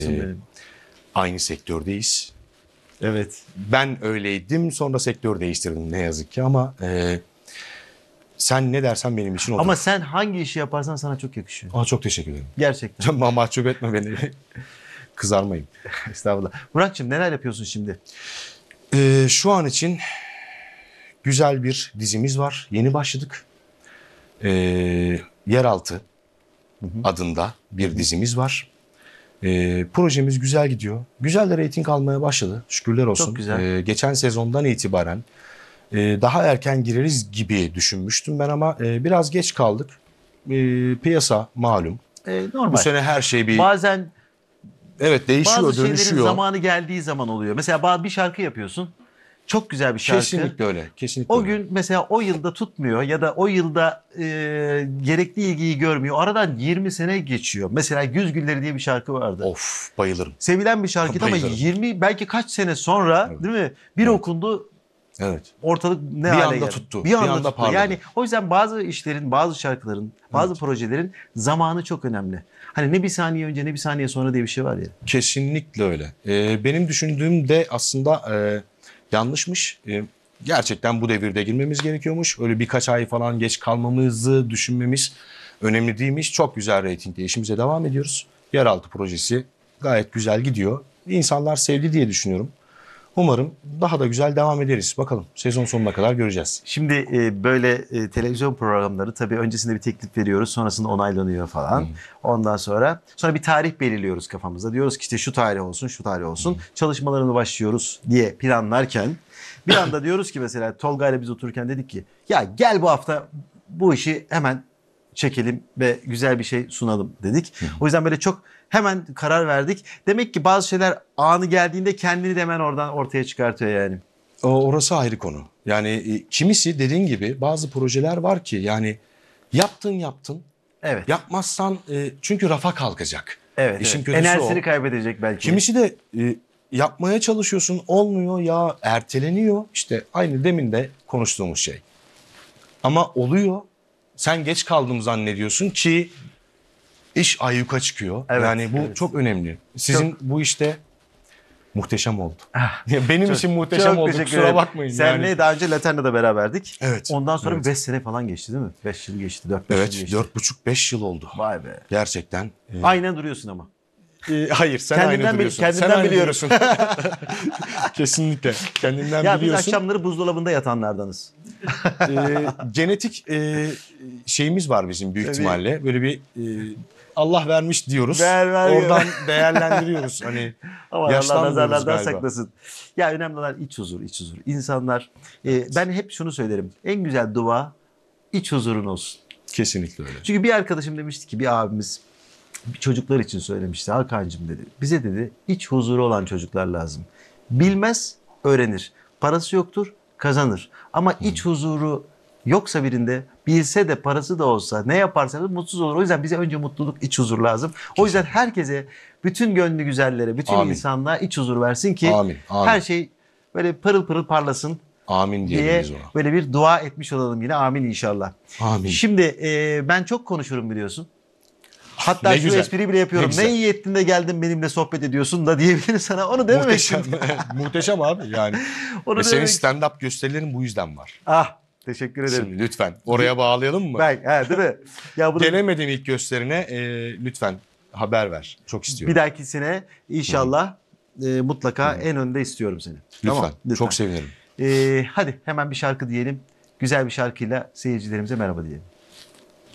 Benim. Aynı sektördeyiz. Evet. Ben öyleydim, sonra sektör değiştirdim ne yazık ki ama sen ne dersen benim için olur. Ama sen hangi işi yaparsan sana çok yakışıyor. Aa, çok teşekkür ederim. Gerçekten. Mahcup etme beni. Kızarmayın. Estağfurullah. Burak'cığım neler yapıyorsun şimdi? Şu an için güzel bir dizimiz var. Yeni başladık. Yeraltı adında bir dizimiz var. Projemiz güzel gidiyor. Güzel de reyting almaya başladı. Şükürler olsun. Çok güzel. Geçen sezondan itibaren daha erken gireriz gibi düşünmüştüm ben ama biraz geç kaldık. Piyasa malum. Normal. Bu sene her şey bir Bazen değişiyor, bazı şeylerin dönüşüyor. zamanı geldiği zaman oluyor. Mesela bir şarkı yapıyorsun. Çok güzel bir şarkı. Kesinlikle öyle. Kesinlikle O öyle. gün mesela o yılda tutmuyor ya da o yılda gerekli ilgiyi görmüyor. Aradan 20 sene geçiyor. Mesela Güz Gülleri diye bir şarkı vardı. Of, bayılırım. Sevilen bir şarkıydı ama Bayılırım. 20 belki kaç sene sonra Evet. değil mi? Bir okundu, Evet. ortalık ne Bir hale anda geldi? tuttu. Bir anda tuttu. parladı. Yani o yüzden bazı işlerin, bazı şarkıların, bazı projelerin zamanı çok önemli. Hani ne bir saniye önce ne bir saniye sonra diye bir şey var ya. Kesinlikle öyle. Benim düşündüğüm de aslında yanlışmış. Gerçekten bu devirde girmemiz gerekiyormuş. Öyle birkaç ay falan geç kalmamızı düşünmemiz önemli değilmiş. Çok güzel reytingde işimize devam ediyoruz. Yeraltı projesi gayet güzel gidiyor. İnsanlar sevdi diye düşünüyorum. Umarım daha da güzel devam ederiz. Bakalım sezon sonuna kadar göreceğiz. Şimdi böyle televizyon programları tabii öncesinde bir teklif veriyoruz, sonrasında onaylanıyor falan. Ondan sonra bir tarih belirliyoruz kafamızda. Diyoruz ki işte şu tarih olsun, şu tarih olsun. Çalışmalarını başlıyoruz diye planlarken bir anda diyoruz ki mesela Tolga ile biz otururken dedik ki ya gel bu hafta bu işi hemen çekelim ve güzel bir şey sunalım dedik. O yüzden böyle çok hemen karar verdik. Demek ki bazı şeyler anı geldiğinde kendini de hemen oradan ortaya çıkartıyor yani. Orası ayrı konu. Yani kimisi dediğin gibi bazı projeler var ki yani yaptın. Evet. Yapmazsan çünkü rafa kalkacak. Evet, İşin evet. kötüsü Enerjisini o. kaybedecek belki. Kimisi de yapmaya çalışıyorsun olmuyor ya erteleniyor. İşte aynı demin de konuştuğumuz şey. Ama oluyor. Sen geç kaldım zannediyorsun ki iş ayyuka çıkıyor. Evet, yani bu evet. çok önemli. Sizin bu işte muhteşem oldu. Ah, Benim için muhteşem oldu. teşekkür Kusura ederim. bakmayın. Senle yani. daha önce Laterna'da beraberdik. Evet. Ondan sonra Evet. bir 5 sene falan geçti değil mi? 5 yıl geçti, 4-5 yıl Evet, geçti. 4,5-5 yıl oldu. Vay be. Gerçekten. Aynen duruyorsun ama. Hayır, sen Kendinden aynı duruyorsun. kendinden sen aynı biliyorum. duruyorsun. Kesinlikle. Kendinden Ya biz biliyorsun. akşamları buzdolabında yatanlardanız. Genetik şeyimiz var bizim büyük Evet. ihtimalle. Böyle bir Allah vermiş diyoruz. Ver. Oradan değerlendiriyoruz. Hani Ama Allah yaşlanmıyoruz nazarlardan galiba. saklasın. Ya önemli olan iç huzur, iç huzur. İnsanlar, ben hep şunu söylerim. En güzel dua iç huzurun olsun. Kesinlikle öyle. Çünkü bir arkadaşım demişti ki bir abimiz çocuklar için söylemişti. Hakan'cığım dedi. Bize dedi iç huzuru olan çocuklar lazım. Bilmez öğrenir. Parası yoktur kazanır. Ama iç huzuru yoksa birinde bilse de parası da olsa ne yaparsa mutsuz olur. O yüzden bize önce mutluluk, iç huzur lazım. O yüzden herkese, bütün gönlü güzellere, bütün Amin. insanlığa iç huzur versin ki Amin, amin. her şey böyle pırıl pırıl parlasın Amin diyelim diye biz ona. böyle bir dua etmiş olalım yine. Amin inşallah. Amin. Şimdi ben çok konuşurum biliyorsun. Hatta Ne şu güzel. espriyi bile yapıyorum. Ne Ne, güzel. iyi ettin de geldin benimle sohbet ediyorsun da diyebilirim sana. Onu dememek Muhteşem. için. Muhteşem abi yani. Onu Ve senin dememek- stand-up gösterilerin bu yüzden var. Ah, teşekkür ederim. Şimdi lütfen oraya bağlayalım mı? Değil mi? Ya bunu Gelemedim ilk gösterine lütfen haber ver. Çok istiyorum. bir dahakisine inşallah mutlaka en önde istiyorum seni. Lütfen. Tamam, lütfen. Çok sevinirim. Hadi hemen bir şarkı diyelim. Güzel bir şarkıyla seyircilerimize merhaba diyelim.